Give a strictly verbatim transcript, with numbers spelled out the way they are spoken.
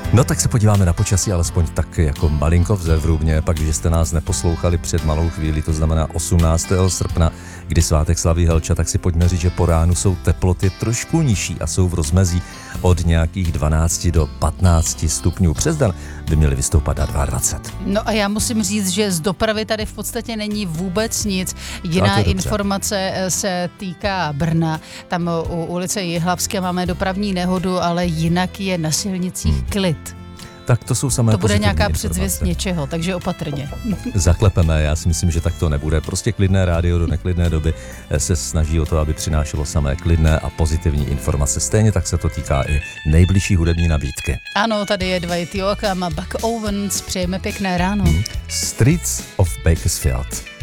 No tak se podíváme na počasí, alespoň tak jako malinko vzevrubně, pak když jste nás neposlouchali před malou chvíli, to znamená osmnáctého srpna, kdy svátek slaví Helča, tak si pojďme říct, že po ránu jsou teploty trošku nižší a jsou v rozmezí od nějakých dvanáct do patnáct stupňů. Přes den by měly vystoupat na dvacet dva. No a já musím říct, že z dopravy tady v podstatě není vůbec nic. Jiná informace se týká Brna. Tam u ulice Jihlavské máme dopravní nehodu, ale jinak je na silnicích hmm. klid. Tak to jsou samé To bude nějaká informace. Předzvěst něčeho, takže opatrně. Zaklepeme, já si myslím, že tak to nebude. Prostě klidné rádio do neklidné doby se snaží o to, aby přinášelo samé klidné a pozitivní informace. Stejně tak se to týká i nejbližší hudební nabídky. Ano, tady je Dwight Yoakam a Buck Owens. Přejeme pěkné ráno. Hmm. Streets of Bakersfield.